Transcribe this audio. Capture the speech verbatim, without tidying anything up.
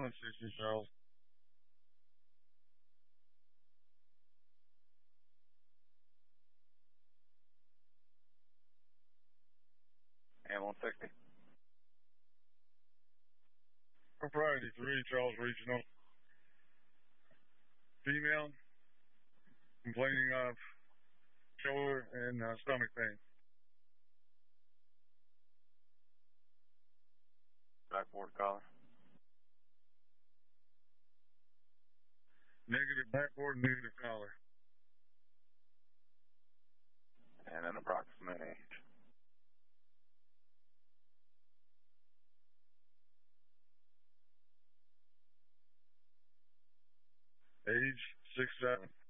Ambulance sixty, Charles. Ambulance sixty. Propriety three, Charles Regional. Female, complaining of shoulder and uh, stomach pain. Backboard collar. Negative backboard, negative collar. And an approximate age. Age six seven.